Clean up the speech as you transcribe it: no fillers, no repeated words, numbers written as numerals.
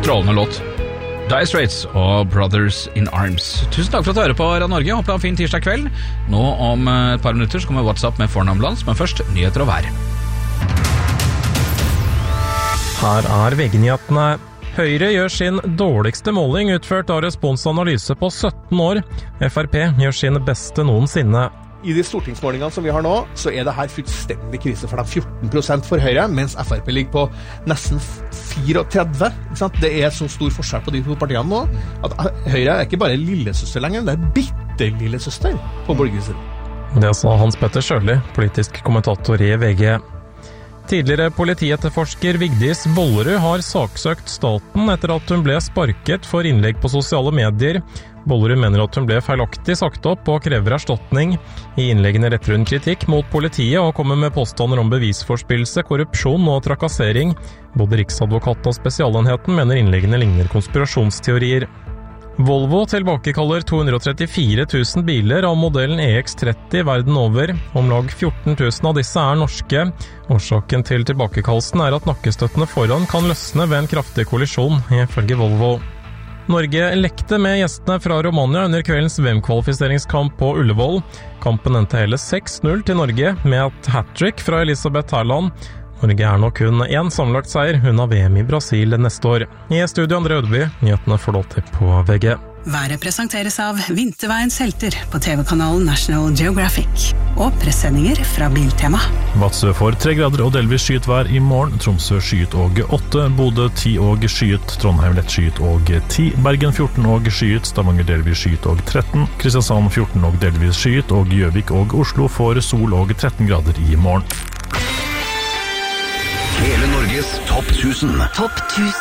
Strålende låt. Dire Straits og Brothers in Arms. Tusen takk for at du hører på Radio Norge. Håper du har en fin tirsdag kveld. Nå om et par minutter så kommer WhatsApp med fornavnlands, men først nyheter og vær. Her VG-nyhetene. Høyre gjør sin dårligste måling utført av responsanalyse på 17 år. FrP gjør sin beste noensinne. I de stortingsmålingene som vi har nå, så det her fullstendig krise for dem. 14% for Høyre, mens FrP ligger på nesten 34. Ikke sant? Det så stor forskjell på de to partiene nå, at Høyre ikke bare lillesøster lenger, det bitte lillesøster på borgerlig side. Det sa Hans Petter Sjøli, politisk kommentator i VG. Tidligere politietterforsker Vigdis Bollerud har saksøkt staten etter at hun ble sparket for innlegg på sosiale medier. Bollerud mener at hun ble feilaktig sagt opp og krever erstatning. I innleggene retter hun kritikk mot politiet og kommer med påstander om bevisforspillelse, korrupsjon og trakassering. Både Riksadvokaten og Spesialenheten mener innleggene ligner konspirasjonsteorier. Volvo tilbakekaller 234 000 biler av modellen EX30 verden over. Om lag 14 000 av disse norske. Årsaken til tilbakekallelsen at nakkestøttene foran kan løsne ved en kraftig kollisjon, ifølge Volvo. Norge lekte med gjestene fra Romania under kveldens VM-kvalifiseringskamp på Ullevål. Kampen endte hele 6-0 til Norge, med et hat-trick fra Elisabeth Herland. Norge nå kun en sammenlagt seier unna VM i Brasil neste år. I studio André Ødeby, nyhetene får lov til på VG. Været presenteres av Vinterveiens helter på TV-kanalen National Geographic og pressendinger fra Biltema. Vadsø får 3 grader og delvis skyet vær i morgen. Tromsø skyet og 8, Bodø 10 og skyet, Trondheim lett skyet og 10, Bergen 14 og skyet, Stavanger delvis skyet og 13, Kristiansand 14 og delvis skyet, og Gjøvik og Oslo får sol og 13 grader i morgen. Hele Norges topp 1000. Topp 1000.